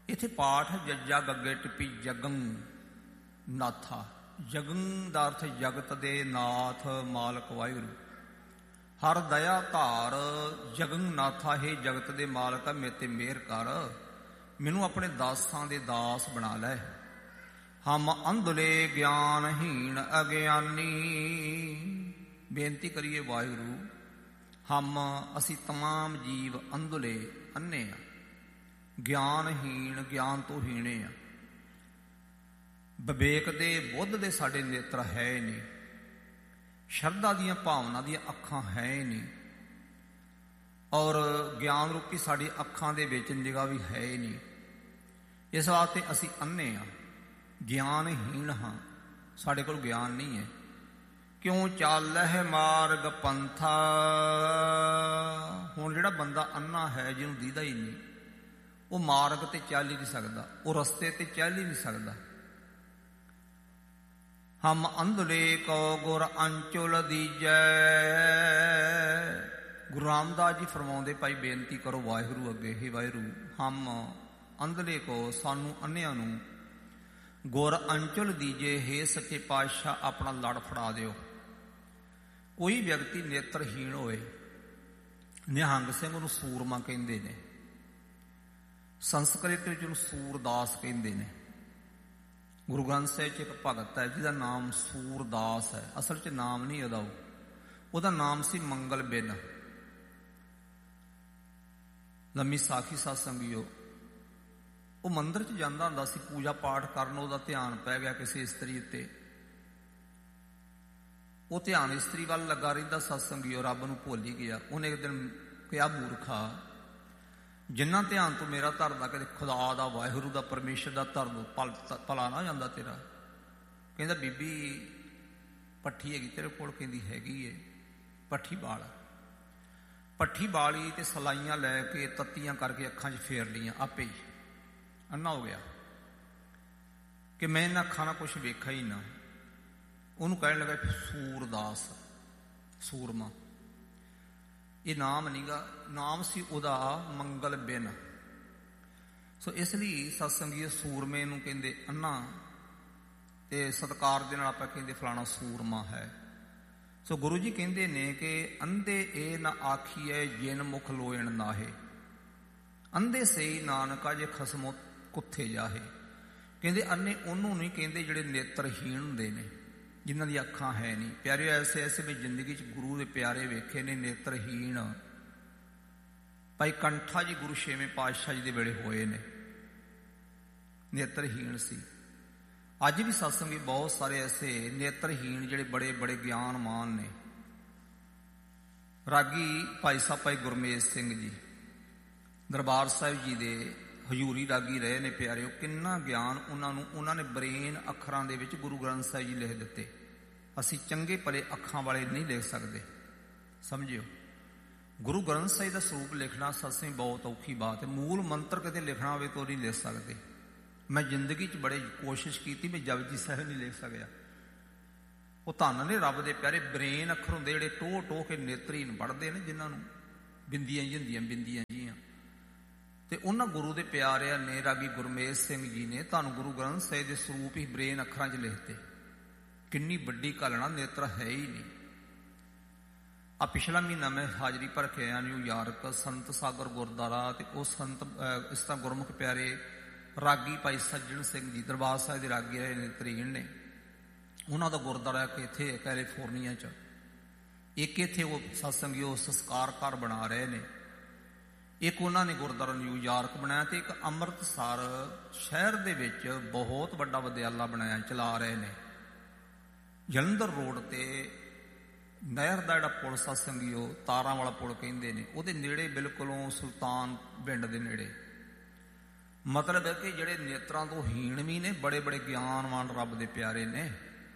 ਇੱਥੇ ਪਾਠ ਜੱਜਾ ਗੱਗੇ ਟਿੱਪੀ ਜਗੰ ਨਾਥਾ। ਜਗੰ ਦਾ ਅਰਥ ਜਗਤ ਦੇ ਨਾਥ ਮਾਲਕ ਵਾਹਿਗੁਰੂ। ਹਰ ਦਇਆ ਧਾਰ ਜਗੰ ਨਾਥਾ, ਹੈ ਜਗਤ ਦੇ ਮਾਲਕ ਆ, ਮੇਰੇ ਤੇ ਮਿਹਰ ਕਰ, ਮੈਨੂੰ ਆਪਣੇ ਦਾਸਾਂ ਦੇ ਦਾਸ ਬਣਾ ਲੈ। ਹਮ ਅੰਧਲੇ ਗਿਆਨਹੀਣ ਅਗਿਆਨੀ, ਬੇਨਤੀ ਕਰੀਏ ਵਾਹਿਗੁਰੂ, ਹਮ ਅਸੀਂ ਤਮਾਮ ਜੀਵ ਅੰਧਲੇ ਅੰਨੇ ਆ, ਗਿਆਨਹੀਣ ਗਿਆਨ ਤੋਂ ਹੀਣੇ ਆ, ਵਿਵੇਕ ਦੇ ਬੁੱਧ ਦੇ ਸਾਡੇ ਨੇਤਰ ਹੈ ਨਹੀਂ, ਸ਼ਰਧਾ ਦੀਆਂ ਭਾਵਨਾ ਦੀਆਂ ਅੱਖਾਂ ਹੈ ਨਹੀਂ, ਔਰ ਗਿਆਨ ਰੂਪੀ ਸਾਡੀ ਅੱਖਾਂ ਦੇ ਵਿੱਚ ਨਿਗਾਹ ਵੀ ਹੈ ਨਹੀਂ। ਇਸ ਵਾਸਤੇ ਅਸੀਂ ਅੰਨੇ ਹਾਂ, ਗਿਆਨਹੀਣ ਹਾਂ, ਸਾਡੇ ਕੋਲ ਗਿਆਨ ਨਹੀਂ ਹੈ। ਕਿਉਂ ਚਾਲਹਿ ਮਾਰਗ ਪੰਥਾ, ਹੁਣ ਜਿਹੜਾ ਬੰਦਾ ਅੰਨਾ ਹੈ, ਜਿਹਨੂੰ ਦੀਦਾ ਹੀ ਨਹੀਂ, ਉਹ ਮਾਰਗ ਤੇ ਚੱਲ ਹੀ ਨਹੀਂ ਸਕਦਾ, ਉਹ ਰਸਤੇ ਤੇ ਚੱਲ ਹੀ ਨਹੀਂ ਸਕਦਾ। ਹਮ ਅੰਧਲੇ ਕੋ ਗੁਰ ਅੰਚੁਲ ਦੀਜੈ, ਗੁਰੂ ਰਾਮਦਾਸ ਜੀ ਫਰਮਾਉਂਦੇ, ਭਾਈ ਬੇਨਤੀ ਕਰੋ ਵਾਹਿਗੁਰੂ ਅੱਗੇ, ਹੇ ਵਾਹਿਗੁਰੂ, ਹਮ ਅੰਧਲੇ ਕੋ, ਸਾਨੂੰ ਅੰਨਿਆਂ ਨੂੰ, ਗੁਰ ਅੰਚੁਲ ਦੀਜੇ, ਹੇ ਸੱਚੇ ਪਾਤਸ਼ਾਹ ਆਪਣਾ ਲੜ ਫੜਾ ਦਿਓ। ਕੋਈ ਵਿਅਕਤੀ ਨੇਤਰਹੀਣ ਹੋਏ, ਨਿਹੰਗ ਸਿੰਘ ਉਹਨੂੰ ਸੂਰਮਾ ਕਹਿੰਦੇ ਨੇ, ਸੰਸਕ੍ਰਿਤ ਵਿੱਚ ਉਹਨੂੰ ਸੂਰਦਾਸ ਕਹਿੰਦੇ ਨੇ। ਗੁਰੂ ਗ੍ਰੰਥ ਸਾਹਿਬ 'ਚ ਇੱਕ ਭਗਤ ਹੈ ਜਿਹਦਾ ਨਾਮ ਸੂਰਦਾਸ ਹੈ, ਅਸਲ 'ਚ ਨਾਮ ਨਹੀਂ ਉਹਦਾ, ਉਹਦਾ ਨਾਮ ਸੀ ਮੰਗਲ ਬਿਨ। ਲੰਮੀ ਸਾਖੀ ਸਤਸੰਗੀਓ, ਉਹ ਮੰਦਿਰ 'ਚ ਜਾਂਦਾ ਹੁੰਦਾ ਸੀ ਪੂਜਾ ਪਾਠ ਕਰਨ, ਉਹਦਾ ਧਿਆਨ ਪੈ ਗਿਆ ਕਿਸੇ ਇਸਤਰੀ ਉੱਤੇ, ਉਹ ਧਿਆਨ ਇਸਤਰੀ ਵੱਲ ਲੱਗਾ ਰਹਿੰਦਾ ਸਤਸੰਗੀਓ, ਰੱਬ ਨੂੰ ਭੁੱਲ ਹੀ ਗਿਆ। ਉਹਨੇ ਇੱਕ ਦਿਨ ਕਿਹਾ, ਮੂਰਖਾ, ਜਿੰਨਾ ਧਿਆਨ ਤੂੰ ਮੇਰਾ ਧਰਦਾ, ਕਦੇ ਖੁਦਾ ਦਾ, ਵਾਹਿਗੁਰੂ ਦਾ, ਪਰਮੇਸ਼ਰ ਦਾ ਧਰ ਦੋ, ਭਲਾ ਨਾ ਜਾਂਦਾ ਤੇਰਾ। ਕਹਿੰਦਾ, ਬੀਬੀ ਪੱਠੀ ਹੈਗੀ ਤੇਰੇ ਕੋਲ? ਕਹਿੰਦੀ ਹੈਗੀ ਏ। ਪੱਠੀ ਬਾਲ, ਪੱਠੀ ਬਾਲੀ ਤੇ ਸਲਾਈਆਂ ਲੈ ਕੇ ਤੱਤੀਆਂ ਕਰਕੇ ਅੱਖਾਂ 'ਚ ਫੇਰ ਲਈਆਂ, ਆਪੇ ਹੀ ਅੰਨਾ ਹੋ ਗਿਆ ਕਿ ਮੈਂ ਇਹਨਾਂ ਅੱਖਾਂ ਨਾਲ ਕੁਛ ਵੇਖਿਆ ਹੀ ਨਾ। ਉਹਨੂੰ ਕਹਿਣ ਲੱਗਾ ਸੂਰਦਾਸ, ਸੂਰਮਾ। ਇਹ ਨਾਮ ਨੀਗਾ, ਨਾਮ ਸੀ ਉਹਦਾ ਮੰਗਲ ਬਿਨ। ਸੋ ਇਸ ਲਈ ਸਤਸੰਗੀ ਸੂਰਮੇ ਨੂੰ ਕਹਿੰਦੇ ਅੰਨਾ, ਤੇ ਸਤਿਕਾਰ ਦੇ ਨਾਲ ਆਪਾਂ ਕਹਿੰਦੇ ਫਲਾਣਾ ਸੂਰਮਾ ਹੈ। ਸੋ ਗੁਰੂ ਜੀ ਕਹਿੰਦੇ ਨੇ ਕਿ ਅੰਧੇ ਇਹ ਨਾ ਆਖੀਐ ਜਿਨ ਮੁਖ ਲੋਇਣ ਨਾਹੇ, ਅੰਧੇ ਸਈ ਨਾਨਕਾ ਜੇ ਖਸਮੋ ਕੁੱਥੇ ਜਾਹੇ। ਕਹਿੰਦੇ ਅੰਨੇ ਉਹਨੂੰ ਨਹੀਂ ਕਹਿੰਦੇ ਜਿਹੜੇ ਨੇਤਰਹੀਣ ਹੁੰਦੇ ਨੇ, ਜਿਨ੍ਹਾਂ ਦੀ ਅੱਖਾਂ ਹੈ ਨਹੀਂ। ਪਿਆਰੇ, ਐਸੇ ਐਸੇ ਵੀ ਜ਼ਿੰਦਗੀ 'ਚ ਗੁਰੂ ਦੇ ਪਿਆਰੇ ਵੇਖੇ ਨੇ ਨੇਤਰਹੀਣ। ਭਾਈ ਕੰਠਾ ਜੀ ਗੁਰੂ ਛੇਵੇਂ ਪਾਤਸ਼ਾਹ ਜੀ ਦੇ ਵੇਲੇ ਹੋਏ ਨੇ, ਨੇਤਰਹੀਣ ਸੀ। ਅੱਜ ਵੀ ਸਤਸੰਗੀ ਬਹੁਤ ਸਾਰੇ ਐਸੇ ਨੇਤਰਹੀਣ ਜਿਹੜੇ ਬੜੇ ਬੜੇ ਗਿਆਨਮਾਨ ਨੇ। ਰਾਗੀ ਭਾਈ ਸਾਹਿਬ ਭਾਈ ਗੁਰਮੇਜ ਸਿੰਘ ਜੀ ਦਰਬਾਰ ਸਾਹਿਬ ਜੀ ਦੇ ਹਜ਼ੂਰੀ ਰਾਗੀ ਰਹੇ ਨੇ ਪਿਆਰਿਓ। ਕਿੰਨਾ ਗਿਆਨ ਉਹਨਾਂ ਨੇ ਬਰੇਨ ਅੱਖਰਾਂ ਦੇ ਵਿੱਚ ਗੁਰੂ ਗ੍ਰੰਥ ਸਾਹਿਬ ਜੀ ਲਿਖ ਦਿੱਤੇ। ਅਸੀਂ ਚੰਗੇ ਭਲੇ ਅੱਖਾਂ ਵਾਲੇ ਨਹੀਂ ਲਿਖ ਸਕਦੇ, ਸਮਝਿਓ। ਗੁਰੂ ਗ੍ਰੰਥ ਸਾਹਿਬ ਦਾ ਸਰੂਪ ਲਿਖਣਾ ਸੱਚੀ ਬਹੁਤ ਔਖੀ ਬਾਤ ਹੈ। ਮੂਲ ਮੰਤਰ ਕਿਤੇ ਲਿਖਣਾ ਹੋਵੇ ਤਾਂ ਨਹੀਂ ਲਿਖ ਸਕਦੇ। ਮੈਂ ਜ਼ਿੰਦਗੀ 'ਚ ਬੜੀ ਕੋਸ਼ਿਸ਼ ਕੀਤੀ, ਮੈਂ ਜਪਜੀ ਸਾਹਿਬ ਨਹੀਂ ਲਿਖ ਸਕਿਆ। ਉਹ ਧੰਨ ਨੇ ਰੱਬ ਦੇ ਪਿਆਰੇ ਬਰੇਨ ਅੱਖਰ ਹੁੰਦੇ ਜਿਹੜੇ ਟੋਹ ਟੋਹ ਕੇ ਨੇਤਰਹੀਣ ਪੜ੍ਹਦੇ ਨੇ, ਜਿਨ੍ਹਾਂ ਨੂੰ ਬਿੰਦੀਆਂ ਹੀ ਹੁੰਦੀਆਂ, ਬਿੰਦੀਆਂ ਜੀਆਂ। ਤੇ ਉਹਨਾਂ ਗੁਰੂ ਦੇ ਪਿਆਰਿਆਂ ਨੇ, ਰਾਗੀ ਗੁਰਮੇਜ ਸਿੰਘ ਜੀ ਨੇ, ਤੁਹਾਨੂੰ ਗੁਰੂ ਗ੍ਰੰਥ ਸਾਹਿਬ ਦੇ ਸਰੂਪ ਹੀ ਬਰੇਨ ਅੱਖਰਾਂ 'ਚ ਲਿਖਤੇ। ਕਿੰਨੀ ਵੱਡੀ ਘਾਲਣਾ, ਨੇਤਰ ਹੈ ਹੀ ਨਹੀਂ। ਆ ਪਿਛਲਾ ਮਹੀਨਾ ਮੈਂ ਹਾਜ਼ਰੀ ਭਰ ਕੇ ਆਇਆ ਨਿਊਯਾਰਕ ਸੰਤ ਸਾਗਰ ਗੁਰਦੁਆਰਾ, ਤੇ ਉਹ ਸੰਤ ਇਸ ਤਰ੍ਹਾਂ ਗੁਰਮੁਖ ਪਿਆਰੇ ਰਾਗੀ ਭਾਈ ਸੱਜਣ ਸਿੰਘ ਜੀ ਦਰਬਾਰ ਸਾਹਿਬ ਦੇ ਰਾਗੀ ਰਹੇ ਨੇਤਰਹੀਣ ਨੇ। ਉਹਨਾਂ ਦਾ ਗੁਰਦੁਆਰਾ ਇੱਥੇ ਕੈਲੀਫੋਰਨੀਆ 'ਚ, ਇੱਕ ਇੱਥੇ ਉਹ ਸਤਸੰਗੀ ਉਹ ਸੰਸਕਾਰ ਘਰ ਬਣਾ ਰਹੇ ਨੇ, ਇੱਕ ਉਹਨਾਂ ਨੇ ਗੁਰਦੁਆਰਾ ਨਿਊਯਾਰਕ ਬਣਾਇਆ, ਤੇ ਇੱਕ ਅੰਮ੍ਰਿਤਸਰ ਸ਼ਹਿਰ ਦੇ ਵਿੱਚ ਬਹੁਤ ਵੱਡਾ ਵਿਦਿਆਲਾ ਬਣਾਇਆ, ਚਲਾ ਰਹੇ ਨੇ। ਜਲੰਧਰ ਰੋਡ ਤੇ ਨਹਿਰ ਦਾ ਜਿਹੜਾ ਪੁਲ ਸਤਸੰਗੀ ਉਹ ਤਾਰਾਂ ਵਾਲਾ ਪੁਲ ਕਹਿੰਦੇ ਨੇ, ਉਹਦੇ ਨੇੜੇ ਬਿਲਕੁਲੋਂ ਸੁਲਤਾਨ ਪਿੰਡ ਦੇ ਨੇੜੇ। ਮਤਲਬ ਹੈ ਕਿ ਜਿਹੜੇ ਨੇਤਰਾਂ ਤੋਂ ਹੀਣ ਵੀ ਨੇ, ਬੜੇ ਬੜੇ ਗਿਆਨਵਾਨ ਰੱਬ ਦੇ ਪਿਆਰੇ ਨੇ।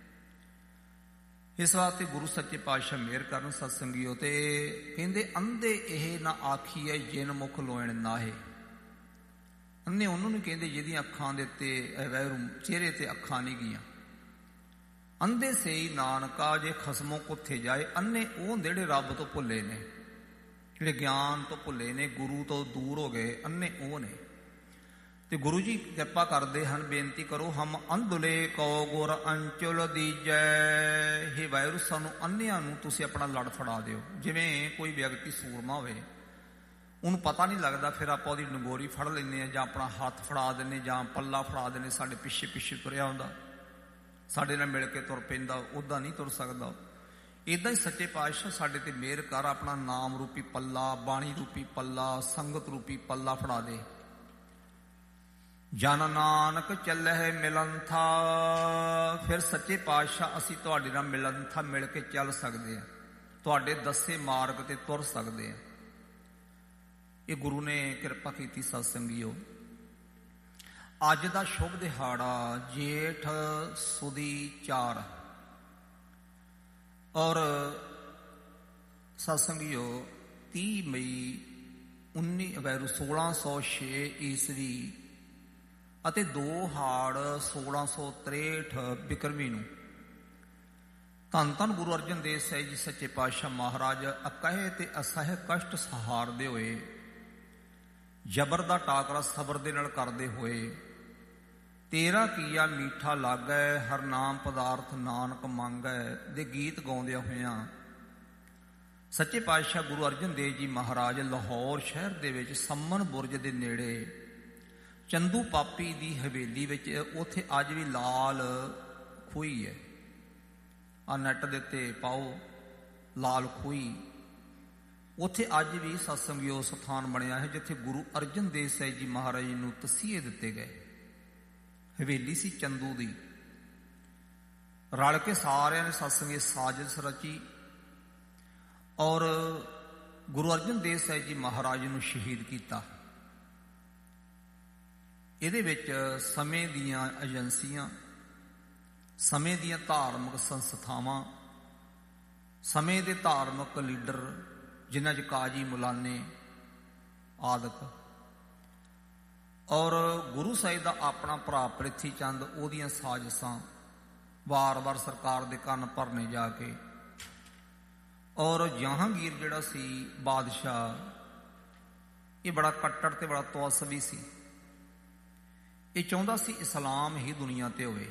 ਇਸ ਵਾਸਤੇ ਗੁਰੂ ਸੱਚੇ ਪਾਤਸ਼ਾਹ ਮਿਹਰ ਕਰਨ ਸਤਸੰਗੀਓ। ਤੇ ਕਹਿੰਦੇ ਅੰਧੇ ਇਹ ਨਾ ਆਖੀਐ ਜਿਨ ਮੁਖ ਲੋਇਣ ਨਾਹੇ। ਅੰਨੇ ਉਹਨੂੰ ਨਹੀਂ ਕਹਿੰਦੇ ਜਿਹਦੀਆਂ ਅੱਖਾਂ ਦੇ ਉੱਤੇ ਵੈਰੂ ਚਿਹਰੇ ਤੇ ਅੱਖਾਂ ਨਹੀਂ ਗਈਆਂ। ਅੰਧੇ ਸਈ ਨਾਨਕਾ ਜੇ ਖਸਮੋਂ ਕੁੱਥੇ ਜਾਏ। ਅੰਨੇ ਉਹ ਹੁੰਦੇ ਜਿਹੜੇ ਰੱਬ ਤੋਂ ਭੁੱਲੇ ਨੇ, ਜਿਹੜੇ ਗਿਆਨ ਤੋਂ ਭੁੱਲੇ ਨੇ, ਗੁਰੂ ਤੋਂ ਦੂਰ ਹੋ ਗਏ। ਅੰਨੇ ਉਹ ਨੇ। ਤੇ ਗੁਰੂ ਜੀ ਕਿਰਪਾ ਕਰਦੇ ਹਨ, ਬੇਨਤੀ ਕਰੋ ਹਮ ਅੰਧਲੇ ਕਉ ਗੁਰ ਅੰਚਲ ਦੀਜੈ। ਹੇ ਵਾਹਿਗੁਰੂ, ਸਾਨੂੰ ਅੰਨ੍ਹਿਆਂ ਨੂੰ ਤੁਸੀਂ ਆਪਣਾ ਲੜ ਫੜਾ ਦਿਓ। ਜਿਵੇਂ ਕੋਈ ਵਿਅਕਤੀ ਸੂਰਮਾ ਹੋਵੇ, ਉਹਨੂੰ ਪਤਾ ਨਹੀਂ ਲੱਗਦਾ, ਫਿਰ ਆਪਾਂ ਉਹਦੀ ਨਗੋਰੀ ਫੜ ਲੈਂਦੇ ਹਾਂ, ਜਾਂ ਆਪਣਾ ਹੱਥ ਫੜਾ ਦਿੰਦੇ, ਜਾਂ ਪੱਲਾ ਫੜਾ ਦਿੰਦੇ, ਸਾਡੇ ਪਿੱਛੇ ਪਿੱਛੇ ਤੁਰਿਆ ਹੁੰਦਾ, ਸਾਡੇ ਨਾਲ ਮਿਲ ਕੇ ਤੁਰ ਪੈਂਦਾ, ਉੱਦਾਂ ਨਹੀਂ ਤੁਰ ਸਕਦਾ। ਇੱਦਾਂ ਹੀ ਸੱਚੇ ਪਾਤਸ਼ਾਹ ਸਾਡੇ ਤੇ ਮਿਹਰ ਕਰ, ਆਪਣਾ ਨਾਮ ਰੂਪੀ ਪੱਲਾ, ਬਾਣੀ ਰੂਪੀ ਪੱਲਾ, ਸੰਗਤ ਰੂਪੀ ਪੱਲਾ ਫੜਾ ਦੇ। ਜਨ ਨਾਨਕ ਚੱਲਹਿ ਮਿਲਨਥਾ। ਫਿਰ ਸੱਚੇ ਪਾਤਸ਼ਾਹ ਅਸੀਂ ਤੁਹਾਡੇ ਨਾਲ ਮਿਲਨਥਾ ਮਿਲ ਕੇ ਚੱਲ ਸਕਦੇ ਹਾਂ, ਤੁਹਾਡੇ ਦੱਸੇ ਮਾਰਗ ਤੇ ਤੁਰ ਸਕਦੇ ਹਾਂ। ਇਹ ਗੁਰੂ ਨੇ ਕਿਰਪਾ ਕੀਤੀ। ਸਤਸੰਗੀਓ, ਅੱਜ ਦਾ ਸ਼ੁਭ ਦਿਹਾੜਾ ਜੇਠ ਸੁਦੀ 4 ਔਰ ਸਤਸੰਗੀਓ 30 ਮਈ 1606 ਈਸਵੀ ਅਤੇ 2 ਹਾੜ 1663 ਬਿਕਰਮੀ ਨੂੰ ਧੰਨ ਧੰਨ ਗੁਰੂ ਅਰਜਨ ਦੇਵ ਸਾਹਿਬ ਜੀ ਸੱਚੇ ਪਾਤਸ਼ਾਹ ਮਹਾਰਾਜ ਅਕਹਿ ਤੇ ਅਸਹਿ ਕਸ਼ਟ ਸਹਾਰਦੇ ਹੋਏ, ਜਬਰ ਦਾ ਟਾਕਰਾ ਸਬਰ ਦੇ ਨਾਲ ਕਰਦੇ ਹੋਏ, ਤੇਰਾ ਕੀਆ ਮੀਠਾ ਲਾਗੈ ਹਰ ਨਾਮ ਪਦਾਰਥ ਨਾਨਕ ਮੰਗੈ ਦੇ ਗੀਤ ਗਾਉਂਦਿਆਂ ਹੋਇਆਂ ਸੱਚੇ ਪਾਤਸ਼ਾਹ ਗੁਰੂ ਅਰਜਨ ਦੇਵ ਜੀ ਮਹਾਰਾਜ ਲਾਹੌਰ ਸ਼ਹਿਰ ਦੇ ਵਿੱਚ ਸੰਮਨ ਬੁਰਜ ਦੇ ਨੇੜੇ ਚੰਦੂ ਪਾਪੀ ਦੀ ਹਵੇਲੀ ਵਿੱਚ, ਉੱਥੇ ਅੱਜ ਵੀ ਲਾਲ ਖੂਹੀ ਹੈ, ਆ ਨੈੱਟ ਦੇ ਉੱਤੇ ਪਾਓ ਲਾਲ ਖੂਹੀ, ਉੱਥੇ ਅੱਜ ਵੀ ਸਤਸੰਗਿਓ ਸਥਾਨ ਬਣਿਆ ਹੈ ਜਿੱਥੇ ਗੁਰੂ ਅਰਜਨ ਦੇਵ ਸਾਹਿਬ ਜੀ ਮਹਾਰਾਜ ਨੂੰ ਤਸੀਹੇ ਦਿੱਤੇ ਗਏ। ਹਵੇਲੀ ਸੀ ਚੰਦੂ ਦੀ, ਰਲ ਕੇ ਸਾਰਿਆਂ ਨੇ ਸਤਸੰਗੀ ਸਾਜ਼ਿਸ਼ ਰਚੀ ਔਰ ਗੁਰੂ ਅਰਜਨ ਦੇਵ ਸਾਹਿਬ ਜੀ ਮਹਾਰਾਜ ਨੂੰ ਸ਼ਹੀਦ ਕੀਤਾ। ਇਹਦੇ ਵਿੱਚ ਸਮੇਂ ਦੀਆਂ ਏਜੰਸੀਆਂ, ਸਮੇਂ ਦੀਆਂ ਧਾਰਮਿਕ ਸੰਸਥਾਵਾਂ, ਸਮੇਂ ਦੇ ਧਾਰਮਿਕ ਲੀਡਰ ਜਿਨ੍ਹਾਂ 'ਚ ਕਾਜੀ ਮੁਲਾਨੇ ਆਦਿਕ ਔਰ ਗੁਰੂ ਸਾਹਿਬ ਦਾ ਆਪਣਾ ਭਰਾ ਪ੍ਰਿਥੀ ਚੰਦ, ਉਹਦੀਆਂ ਸਾਜ਼ਿਸ਼ਾਂ ਵਾਰ-ਵਾਰ ਸਰਕਾਰ ਦੇ ਕੰਨ ਭਰਨੇ ਜਾ ਕੇ, ਔਰ ਜਹਾਂਗੀਰ ਜਿਹੜਾ ਸੀ ਬਾਦਸ਼ਾਹ, ਇਹ ਬੜਾ ਕੱਟੜ ਤੇ ਬੜਾ ਤਵੱਸਵੀ ਸੀ। ਇਹ ਚਾਹੁੰਦਾ ਸੀ ਇਸਲਾਮ ਹੀ ਦੁਨੀਆ ਤੇ ਹੋਵੇ।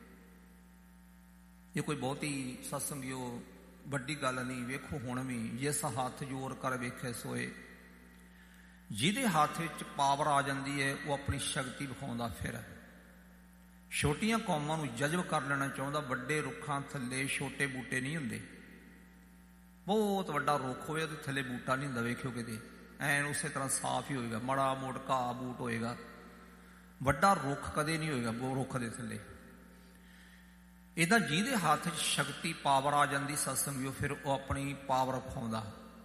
ਇਹ ਕੋਈ ਬਹੁਤੀ ਸਤਸੰਗਿਓ ਵੱਡੀ ਗੱਲ ਨਹੀਂ। ਵੇਖੋ ਹੁਣ ਵੀ ਜਿਸ ਹੱਥ ਜੋੜ ਕਰ ਵੇਖੇ ਸੋਏ, ਜਿਹਦੇ ਹੱਥ ਵਿੱਚ ਪਾਵਰ ਆ ਜਾਂਦੀ ਹੈ ਉਹ ਆਪਣੀ ਸ਼ਕਤੀ ਵਿਖਾਉਂਦਾ ਫਿਰ ਛੋਟੀਆਂ ਕੌਮਾਂ ਨੂੰ ਜਜ਼ਬ ਕਰ ਲੈਣਾ ਚਾਹੁੰਦਾ। ਵੱਡੇ ਰੁੱਖਾਂ ਥੱਲੇ ਛੋਟੇ ਬੂਟੇ ਨਹੀਂ ਹੁੰਦੇ। ਬਹੁਤ ਵੱਡਾ ਰੁੱਖ ਹੋਵੇ ਉਹਦੇ ਥੱਲੇ ਬੂਟਾ ਨਹੀਂ ਹੁੰਦਾ। ਵੇਖਿਓ ਕਿਤੇ ਐਨ ਉਸੇ ਤਰ੍ਹਾਂ ਸਾਫ਼ ਹੀ ਹੋਏਗਾ, ਮਾੜਾ ਮੋੜ ਘਾਹ ਬੂਟ ਹੋਏਗਾ, ਵੱਡਾ ਰੁੱਖ ਕਦੇ ਨਹੀਂ ਹੋਏਗਾ ਰੁੱਖ ਦੇ ਥੱਲੇ। ਇਹਦਾ ਜਿਹਦੇ ਹੱਥ 'ਚ ਸ਼ਕਤੀ ਪਾਵਰ ਆ ਜਾਂਦੀ ਸਤਸੰਗਿਓ, ਫਿਰ ਉਹ ਆਪਣੀ ਪਾਵਰ ਵਿਖਾਉਂਦਾ।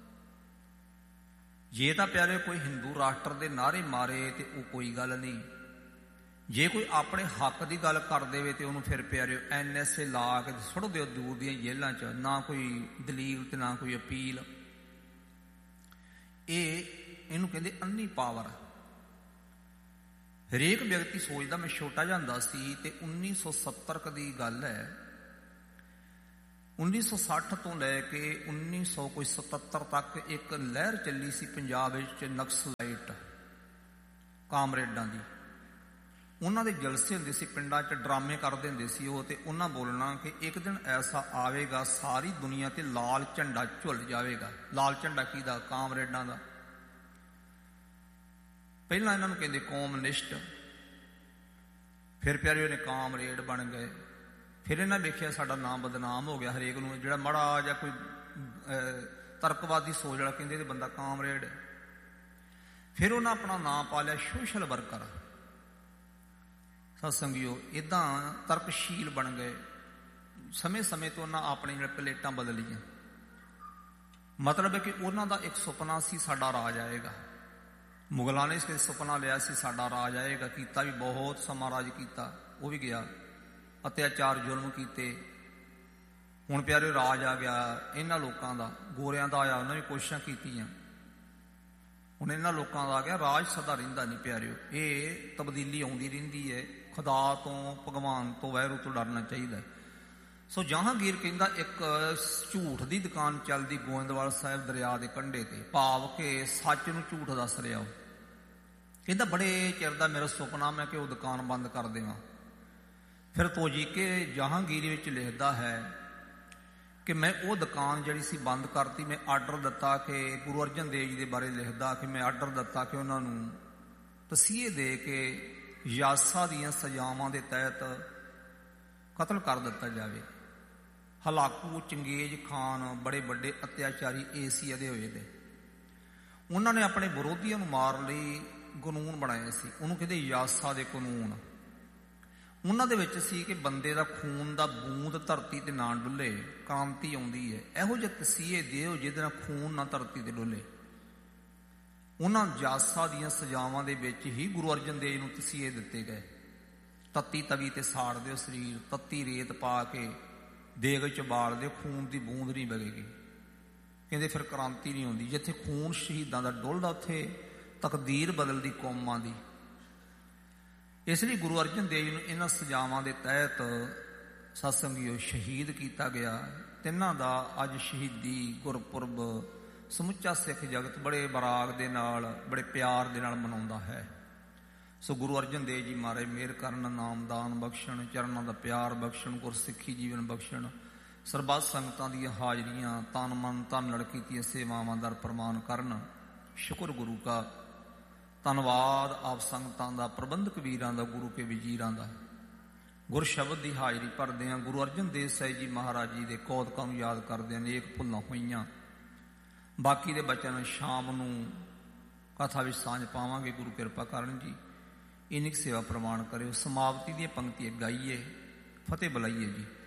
ਜੇ ਤਾਂ ਪਿਆਰੇ ਕੋਈ ਹਿੰਦੂ ਰਾਸ਼ਟਰ ਦੇ ਨਾਅਰੇ ਮਾਰੇ ਤੇ ਉਹ ਕੋਈ ਗੱਲ ਨਹੀਂ, ਜੇ ਕੋਈ ਆਪਣੇ ਹੱਕ ਦੀ ਗੱਲ ਕਰ ਦੇਵੇ ਤੇ ਉਹਨੂੰ ਫਿਰ ਪਿਆਰਿਓ NSA ਲਾ ਕੇ ਸੁੱਟ ਦਿਓ ਦੂਰ ਦੀਆਂ ਜੇਲ੍ਹਾਂ 'ਚ। ਨਾ ਕੋਈ ਦਲੀਲ ਤੇ ਨਾ ਕੋਈ ਅਪੀਲ। ਇਹਨੂੰ ਕਹਿੰਦੇ ਅੰਨੀ ਪਾਵਰ। ਹਰੇਕ ਵਿਅਕਤੀ ਸੋਚਦਾ, ਮੈਂ ਛੋਟਾ ਜਿਹਾ ਹੁੰਦਾ ਸੀ ਤੇ 1970 ਦੀ ਗੱਲ ਹੈ, 1960 ਤੋਂ ਲੈ ਕੇ 1977 ਤੱਕ ਇੱਕ ਲਹਿਰ ਚੱਲੀ ਸੀ ਪੰਜਾਬ ਵਿੱਚ ਨਕਸਲਾਈਟ ਕਾਮਰੇਡਾਂ ਦੀ। ਉਹਨਾਂ ਦੇ ਜਲਸੇ ਹੁੰਦੇ ਸੀ, ਪਿੰਡਾਂ 'ਚ ਡਰਾਮੇ ਕਰਦੇ ਹੁੰਦੇ ਸੀ ਉਹ, ਤੇ ਉਹਨਾਂ ਬੋਲਣਾ ਕਿ ਇੱਕ ਦਿਨ ਐਸਾ ਆਵੇਗਾ ਸਾਰੀ ਦੁਨੀਆ ਤੇ ਲਾਲ ਝੰਡਾ ਝੁੱਲ ਜਾਵੇਗਾ। ਲਾਲ ਝੰਡਾ ਕਿਹਦਾ? ਕਾਮਰੇਡਾਂ ਦਾ। ਪਹਿਲਾਂ ਇਹਨਾਂ ਨੂੰ ਕਹਿੰਦੇ ਕੌਮਨਿਸਟ, ਫਿਰ ਪਿਆਰੇ ਉਹਨੇ ਕਾਮਰੇਡ ਬਣ ਗਏ। ਫਿਰ ਇਹਨਾਂ ਵੇਖਿਆ ਸਾਡਾ ਨਾਮ ਬਦਨਾਮ ਹੋ ਗਿਆ। ਹਰੇਕ ਨੂੰ ਜਿਹੜਾ ਮਾੜਾ ਜਾਂ ਕੋਈ ਤਰਕਵਾਦੀ ਸੋਚ ਵਾਲਾ ਕਹਿੰਦੇ ਤੇ ਬੰਦਾ ਕਾਮਰੇਡ। ਫਿਰ ਉਹਨਾਂ ਆਪਣਾ ਨਾਮ ਪਾ ਲਿਆ ਸੋਸ਼ਲ ਵਰਕਰ। ਸਤਸੰਗੀਓ ਇੱਦਾਂ ਤਰਕਸ਼ੀਲ ਬਣ ਗਏ। ਸਮੇਂ ਸਮੇਂ ਤੋਂ ਉਹਨਾਂ ਆਪਣੀ ਜਿਹੜੇ ਪਲੇਟਾਂ ਬਦਲੀਆਂ। ਮਤਲਬ ਹੈ ਕਿ ਉਹਨਾਂ ਦਾ ਇੱਕ ਸੁਪਨਾ ਸੀ ਸਾਡਾ ਰਾਜ ਆਏਗਾ। ਮੁਗਲਾਂ ਨੇ ਇਸ ਸੁਪਨਾ ਲਿਆ ਸੀ ਸਾਡਾ ਰਾਜ ਆਏਗਾ। ਕੀਤਾ ਵੀ ਬਹੁਤ ਸਮਾਂ ਰਾਜ ਕੀਤਾ, ਉਹ ਵੀ ਗਿਆ। ਅਤਿਆਚਾਰ ਜ਼ੁਲਮ ਕੀਤੇ। ਹੁਣ ਪਿਆਰੇ ਰਾਜ ਆ ਗਿਆ ਇਹਨਾਂ ਲੋਕਾਂ ਦਾ। ਗੋਰਿਆਂ ਦਾ ਆਇਆ, ਉਹਨਾਂ ਨੇ ਕੋਸ਼ਿਸ਼ਾਂ ਕੀਤੀਆਂ। ਹੁਣ ਇਹਨਾਂ ਲੋਕਾਂ ਦਾ ਆ ਗਿਆ। ਰਾਜ ਸਦਾ ਰਹਿੰਦਾ ਨਹੀਂ ਪਿਆਰਿਓ, ਇਹ ਤਬਦੀਲੀ ਆਉਂਦੀ ਰਹਿੰਦੀ ਹੈ। ਖੁਦਾ ਤੋਂ, ਭਗਵਾਨ ਤੋਂ, ਵਾਹਿਗੁਰੂ ਤੋਂ ਡਰਨਾ ਚਾਹੀਦਾ। ਸੋ ਜਹਾਂਗੀਰ ਕਹਿੰਦਾ ਇੱਕ ਝੂਠ ਦੀ ਦੁਕਾਨ ਚੱਲਦੀ ਗੋਇੰਦਵਾਲ ਸਾਹਿਬ ਦਰਿਆ ਦੇ ਕੰਢੇ ਤੇ, ਭਾਵ ਕਿ ਸੱਚ ਨੂੰ ਝੂਠ ਦੱਸ ਰਿਹਾ ਉਹ ਇਹਦਾ ਬੜੇ ਚਿਰ ਦਾ ਮੇਰਾ ਸੁਪਨਾ ਮੈਂ ਕਿ ਉਹ ਦੁਕਾਨ ਬੰਦ ਕਰ ਦੇਵਾਂ। ਫਿਰ ਤੋਜੀਕੇ ਜਹਾਂਗੀਰ ਵਿੱਚ ਲਿਖਦਾ ਹੈ ਕਿ ਮੈਂ ਉਹ ਦੁਕਾਨ ਜਿਹੜੀ ਸੀ ਬੰਦ ਕਰਤੀ। ਮੈਂ ਆਰਡਰ ਦਿੱਤਾ ਕਿ ਗੁਰੂ ਅਰਜਨ ਦੇਵ ਜੀ ਦੇ ਬਾਰੇ ਲਿਖਦਾ ਕਿ ਮੈਂ ਆਰਡਰ ਦਿੱਤਾ ਕਿ ਉਹਨਾਂ ਨੂੰ ਤਸੀਹੇ ਦੇ ਕੇ ਯਾਸਾ ਦੀਆਂ ਸਜ਼ਾਵਾਂ ਦੇ ਤਹਿਤ ਕਤਲ ਕਰ ਦਿੱਤਾ ਜਾਵੇ। ਹਲਾਕੂ ਚੰਗੇਜ਼ ਖਾਨ ਬੜੇ ਵੱਡੇ ਅਤਿਆਚਾਰੀ ਏਸ਼ੀਆ ਦੇ ਹੋਏ ਨੇ। ਉਹਨਾਂ ਨੇ ਆਪਣੇ ਵਿਰੋਧੀਆਂ ਨੂੰ ਮਾਰਨ ਲਈ ਕਾਨੂੰਨ ਬਣਾਏ ਸੀ, ਉਹਨੂੰ ਕਹਿੰਦੇ ਯਾਸਾ ਦੇ ਕਾਨੂੰਨ। ਉਹਨਾਂ ਦੇ ਵਿੱਚ ਸੀ ਕਿ ਬੰਦੇ ਦਾ ਖੂਨ ਦਾ ਬੂੰਦ ਧਰਤੀ ਤੇ ਨਾ ਡੁੱਲੇ, ਕ੍ਰਾਂਤੀ ਆਉਂਦੀ ਹੈ। ਇਹੋ ਜਿਹੇ ਤਸੀਹੇ ਦਿਓ ਜਿਹਦੇ ਨਾਲ ਖੂਨ ਨਾ ਧਰਤੀ ਤੇ ਡੁੱਲੇ। ਉਹਨਾਂ ਯਾਸਾ ਦੀਆਂ ਸਜ਼ਾਵਾਂ ਦੇ ਵਿੱਚ ਹੀ ਗੁਰੂ ਅਰਜਨ ਦੇਵ ਨੂੰ ਤਸੀਹੇ ਦਿੱਤੇ ਗਏ। ਤੱਤੀ ਤਵੀ ਤੇ ਸਾੜ ਦਿਓ ਸਰੀਰ, ਤੱਤੀ ਰੇਤ ਪਾ ਕੇ ਦੇਗ ਚ ਬਾਲ ਦਿਓ, ਖੂਨ ਦੀ ਬੂੰਦ ਨਹੀਂ ਵਗੇਗੀ। ਕਹਿੰਦੇ ਫਿਰ ਕ੍ਰਾਂਤੀ ਨਹੀਂ ਆਉਂਦੀ। ਜਿੱਥੇ ਖੂਨ ਸ਼ਹੀਦਾਂ ਦਾ ਡੁੱਲਦਾ ਉੱਥੇ ਤਕਦੀਰ ਬਦਲਦੀ ਕੌਮਾਂ ਦੀ। ਇਸ ਲਈ ਗੁਰੂ ਅਰਜਨ ਦੇਵ ਨੂੰ ਇਹਨਾਂ ਸਜ਼ਾਵਾਂ ਦੇ ਤਹਿਤ ਸਤਸੰਗੀਓ ਸ਼ਹੀਦ ਕੀਤਾ ਗਿਆ। ਤਿੰਨਾਂ ਦਾ ਅੱਜ ਸ਼ਹੀਦੀ ਗੁਰਪੁਰਬ ਸਮੁੱਚਾ ਸਿੱਖ ਜਗਤ ਬੜੇ ਬਰਾਗ ਦੇ ਨਾਲ, ਬੜੇ ਪਿਆਰ ਦੇ ਨਾਲ ਮਨਾਉਂਦਾ ਹੈ। ਸੋ ਗੁਰੂ ਅਰਜਨ ਦੇਵ ਜੀ ਮਹਾਰਾਜ ਮਿਹਰ ਕਰਨ, ਨਾਮਦਾਨ ਬਖਸ਼ਣ, ਚਰਨਾਂ ਦਾ ਪਿਆਰ ਬਖਸ਼ਣ, ਗੁਰਸਿੱਖੀ ਜੀਵਨ ਬਖਸ਼ਣ। ਸਰਬੱਤ ਸੰਗਤਾਂ ਦੀਆਂ ਹਾਜ਼ਰੀਆਂ ਤਨ ਮਨ ਧਨ ਲੜ ਕੀਤੀਆਂ ਸੇਵਾਵਾਂ ਦਰ ਪ੍ਰਮਾਨ ਕਰਨ। ਸ਼ੁਕਰ ਗੁਰੂ ਕਾ, ਧੰਨਵਾਦ ਆਪ ਸੰਗਤਾਂ ਦਾ, ਪ੍ਰਬੰਧਕ ਵੀਰਾਂ ਦਾ, ਗੁਰੂ ਕੇ ਵਜ਼ੀਰਾਂ ਦਾ। ਗੁਰ ਸ਼ਬਦ ਦੀ ਹਾਜ਼ਰੀ ਭਰਦੇ ਹਾਂ। ਗੁਰੂ ਅਰਜਨ ਦੇਵ ਸਾਹਿਬ ਜੀ ਮਹਾਰਾਜ ਜੀ ਦੇ ਕੌਤਕਾਂ ਨੂੰ ਯਾਦ ਕਰਦੇ ਹਾਂ। ਨੇਕ ਭੁੱਲਾਂ ਹੋਈਆਂ। ਬਾਕੀ ਦੇ ਬਚਨ ਸ਼ਾਮ ਨੂੰ ਕਥਾ ਵਿੱਚ ਸਾਂਝ ਪਾਵਾਂਗੇ। ਗੁਰੂ ਕਿਰਪਾ ਕਰਨ ਜੀ। ਇੰਨੀ ਕੁ ਸੇਵਾ ਪ੍ਰਵਾਨ ਕਰਿਓ। ਸਮਾਪਤੀ ਦੀਆਂ ਪੰਕਤੀਆਂ ਗਾਈਏ, ਫਤਿਹ ਬੁਲਾਈਏ ਜੀ।